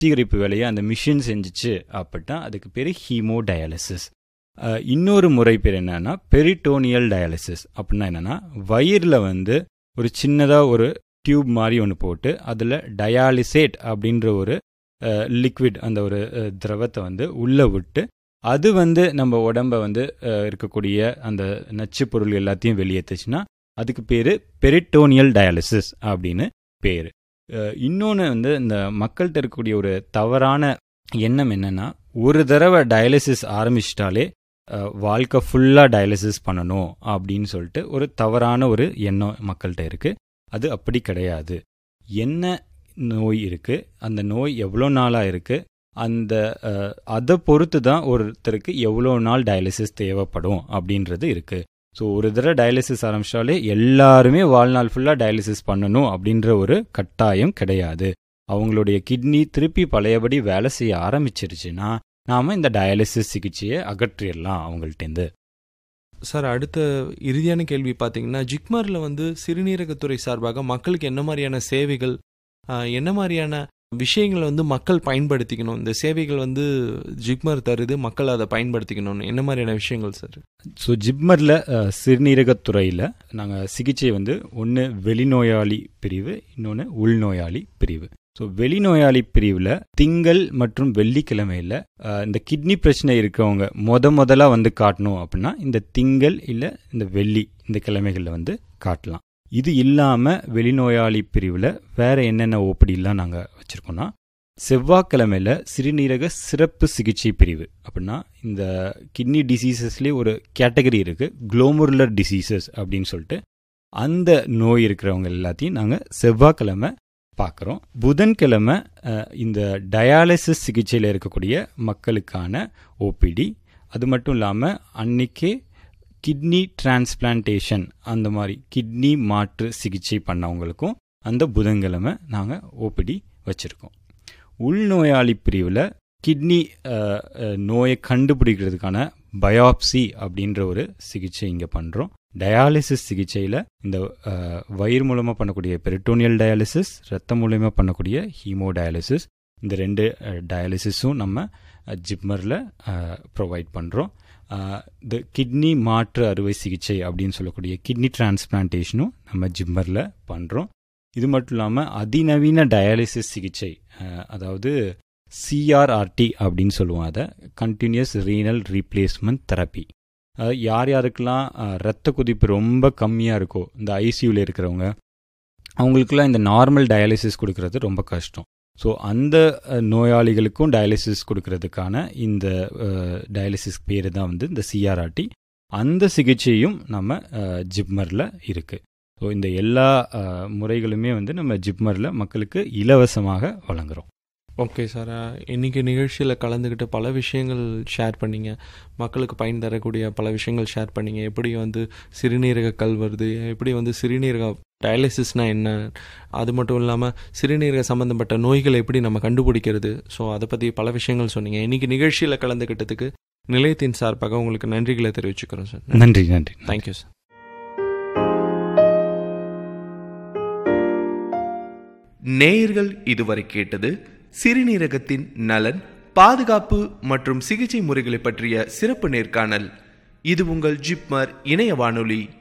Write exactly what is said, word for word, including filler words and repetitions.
சுத்திகரிப்பு வேலையை அந்த மிஷின் செஞ்சிச்சு அப்படின்னா அதுக்கு பேர் ஹீமோ டயாலிசிஸ். இன்னொரு முறை பேர் என்னன்னா பெரிட்டோனியல் டயாலிசிஸ். அப்படின்னா என்னென்னா வயிறில் வந்து ஒரு சின்னதாக ஒரு டியூப் மாதிரி ஒன்று போட்டு அதில் டயாலிசேட் அப்படின்ற ஒரு லிக்விட் அந்த ஒரு திரவத்தை வந்து உள்ளே விட்டு அது வந்து நம்ம உடம்பை வந்து இருக்கக்கூடிய அந்த நச்சு பொருள் எல்லாத்தையும் வெளியேற்றுச்சுன்னா அதுக்கு பேர் பெரிட்டோனியல் டயாலிசிஸ் அப்படின்னு பேர். இன்னொன்று வந்து இந்த மக்கள்கிட்ட இருக்கக்கூடிய ஒரு தவறான எண்ணம் என்னென்னா ஒரு தடவை டயாலிசிஸ் ஆரம்பிச்சிட்டாலே வாழ்க்கை ஃபுல்லாக டயாலிசிஸ் பண்ணணும் அப்படின்னு சொல்லிட்டு ஒரு தவறான ஒரு எண்ணம் மக்கள்கிட்ட இருக்குது. அது அப்படி கிடையாது. என்ன நோய் இருக்குது, அந்த நோய் எவ்வளோ நாளாக இருக்குது, அந்த அதை பொறுத்து தான் ஒருத்தருக்கு எவ்வளோ நாள் டயாலிசிஸ் தேவைப்படும் அப்படின்றது இருக்குது. ஸோ ஒரு தடவை டயாலிசிஸ் ஆரம்பிச்சாலே எல்லாருமே வாழ்நாள் ஃபுல்லாக டயாலிசிஸ் பண்ணணும் அப்படின்ற ஒரு கட்டாயம் கிடையாது. அவங்களுடைய கிட்னி திருப்பி பழையபடி வேலை செய்ய ஆரம்பிச்சிருச்சுன்னா நாம் இந்த டயாலிசிஸ் சிகிச்சையை அகற்றிடலாம் அவங்கள்ட்டேருந்து. சார், அடுத்த இறுதியான கேள்வி பார்த்தீங்கன்னா, ஜிப்மரில் வந்து சிறுநீரகத்துறை சார்பாக மக்களுக்கு என்ன மாதிரியான சேவைகள், என்ன மாதிரியான விஷயங்களை வந்து மக்கள் பயன்படுத்திக்கணும், இந்த சேவைகள் வந்து ஜிப்மர் தருது, மக்கள் அதை பயன்படுத்திக்கணும்னு என்ன மாதிரியான விஷயங்கள் சார்? ஸோ ஜிப்மரில் சிறுநீரகத்துறையில் நாங்கள் சிகிச்சை வந்து ஒன்று வெளிநோயாளி பிரிவு, இன்னொன்று உள்நோயாளி பிரிவு. ஸோ வெளிநோயாளி பிரிவில் திங்கள் மற்றும் வெள்ளிக்கிழமையில் இந்த கிட்னி பிரச்சனை இருக்கவங்க முத முதலாக வந்து காட்டணும் அப்படின்னா இந்த திங்கள் இல்லை இந்த வெள்ளி இந்த கிழமைகளில் வந்து காட்டலாம். இது இல்லாமல் வெளிநோயாளி பிரிவில் வேறு என்னென்ன ஓபிடிலாம் நாங்கள் வச்சுருக்கோன்னா, செவ்வாய்க்கிழமையில் சிறுநீரக சிறப்பு சிகிச்சை பிரிவு. அப்படின்னா இந்த கிட்னி டிசீசஸ்லேயே ஒரு கேட்டகரி இருக்குது, குளோமருலர் டிசீசஸ் அப்படின்னு சொல்லிட்டு. அந்த நோய் இருக்கிறவங்க எல்லாத்தையும் நாங்கள் செவ்வாய்க்கிழமை பார்க்குறோம். புதன்கிழமை இந்த டயாலிசிஸ் சிகிச்சையில் இருக்கக்கூடிய மக்களுக்கான ஓபிடி. அது மட்டும் இல்லாமல் அன்றைக்கே கிட்னி டிரான்ஸ்பிளான்டேஷன் அந்த மாதிரி கிட்னி மாற்று சிகிச்சை பண்ணவங்களுக்கும் அந்த புதன்கிழமை நாங்கள் ஓபிடி வச்சுருக்கோம். உள்நோயாளி பிரிவில் கிட்னி நோயை கண்டுபிடிக்கிறதுக்கான பயாப்சி அப்படின்ற ஒரு சிகிச்சை இங்கே பண்ணுறோம். டயாலிசிஸ் சிகிச்சையில் இந்த வயிறு மூலமாக பண்ணக்கூடிய பெரிட்டோனியல் டயாலிசிஸ், ரத்தம் மூலமாக பண்ணக்கூடிய ஹீமோ டயாலிசிஸ், இந்த ரெண்டு டயாலிசிஸும் நம்ம ஜிப்மரில் ப்ரொவைட் பண்ணுறோம். இந்த கிட்னி மாற்று அறுவை சிகிச்சை அப்படின்னு சொல்லக்கூடிய கிட்னி டிரான்ஸ்பிளான்டேஷனும் நம்ம ஜிப்மரில் பண்ணுறோம். இது மட்டும் இல்லாமல் அதிநவீன டயாலிசிஸ் சிகிச்சை, அதாவது சிஆர்ஆர்டி அப்படின்னு சொல்லுவோம், அதை கண்டினியூஸ் ரீனல் ரீப்ளேஸ்மெண்ட் தெரப்பி. யார் யாருக்கெல்லாம் ரத்த கொதிப்பு ரொம்ப கம்மியாக இருக்கோ, இந்த ஐசியூவில் இருக்கிறவங்க, அவங்களுக்குலாம் இந்த நார்மல் டயாலிசிஸ் கொடுக்கறது ரொம்ப கஷ்டம். ஸோ அந்த நோயாளிகளுக்கும் டயாலிசிஸ் கொடுக்கறதுக்கான இந்த டயாலிசிஸ் பேர் தான் வந்து இந்த சிஆர்ஆர்டி. அந்த சிகிச்சையும் நம்ம ஜிப்மரில் இருக்குது. ஸோ இந்த எல்லா முறைகளுமே வந்து நம்ம ஜிப்மரில் மக்களுக்கு இலவசமாக வழங்குகிறோம். ஓகே சார், இன்றைக்கி நிகழ்ச்சியில் கலந்துக்கிட்டு பல விஷயங்கள் ஷேர் பண்ணிங்க, மக்களுக்கு பயன் தரக்கூடிய பல விஷயங்கள் ஷேர் பண்ணிங்க. எப்படி வந்து சிறுநீரக கல் வருது, எப்படி வந்து சிறுநீரக டயாலிசிஸ்னால் என்ன, அது மட்டும் இல்லாமல் சிறுநீரக சம்மந்தப்பட்ட நோய்களை எப்படி நம்ம கண்டுபிடிக்கிறது, ஸோ அதை பற்றி பல விஷயங்கள் சொன்னீங்க. இன்றைக்கி நிகழ்ச்சியில் கலந்துக்கிட்டதுக்கு நிலையத்தின் சார்பாக உங்களுக்கு நன்றிகளை தெரிவிச்சுக்கிறோம் சார். நன்றி நன்றி தேங்க்யூ சார். நேயர்கள் இதுவரை கேட்டது சிறுநீரகத்தின் நலன், பாதுகாப்பு மற்றும் சிகிச்சை முறைகளை பற்றிய சிறப்பு நேர்காணல். இது உங்கள் ஜிப்மர் இணைய வானொலி.